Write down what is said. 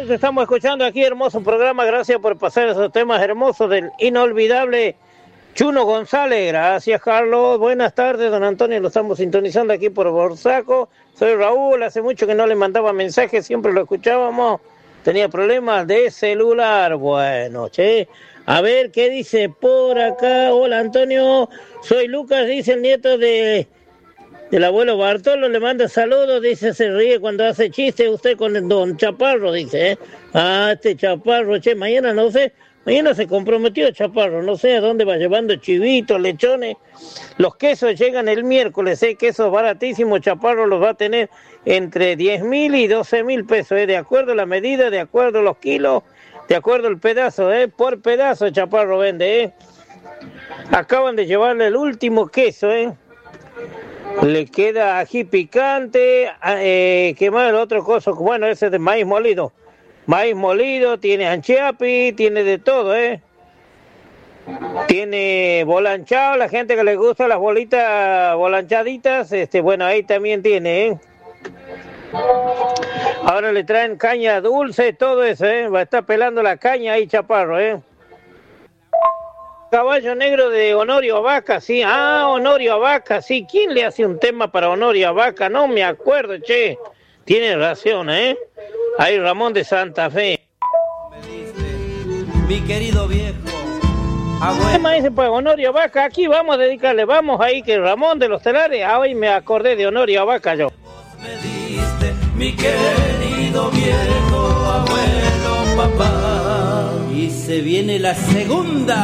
te estamos escuchando aquí, hermoso programa. Gracias por pasar esos temas hermosos del inolvidable Chuno González. Gracias, Carlos. Buenas tardes, don Antonio. Lo estamos sintonizando aquí por Borsaco. Soy Raúl. Hace mucho que no le mandaba mensajes, siempre lo escuchábamos. Tenía problemas de celular. Bueno, che. A ver, ¿qué dice por acá? Hola, Antonio. Soy Lucas, dice el nieto del abuelo Bartolo, le manda saludos, dice, se ríe cuando hace chiste usted con el don Chaparro, dice, ¿eh? Ah, este Chaparro, che, mañana no sé, mañana se comprometió Chaparro, no sé a dónde va llevando chivitos, lechones, los quesos llegan el miércoles, quesos baratísimos, Chaparro los va a tener entre 10,000 y 12,000 pesos, de acuerdo a la medida, de acuerdo a los kilos, de acuerdo al pedazo, por pedazo Chaparro vende, acaban de llevarle el último queso, le queda ají picante, ¿qué más? El otro coso, bueno, ese es de maíz molido. Maíz molido, tiene anchiapi, tiene de todo, Tiene volanchado, la gente que le gusta las bolitas volanchaditas, bueno, ahí también tiene, Ahora le traen caña dulce, todo eso, Va a estar pelando la caña ahí, Chaparro, Caballo negro de Honorio Vaca, sí. Ah, Honorio Vaca, sí. ¿Quién le hace un tema para Honorio Vaca? No me acuerdo, che. Tiene razón, Ahí Ramón de Santa Fe. Me diste, mi querido viejo. ¿Qué tema dice pues Honorio Vaca? Aquí vamos a dedicarle, vamos ahí que Ramón de los Telares. Hoy me acordé de Honorio Vaca yo. Me diste, mi querido viejo, abuelo, papá. Y se viene la segunda.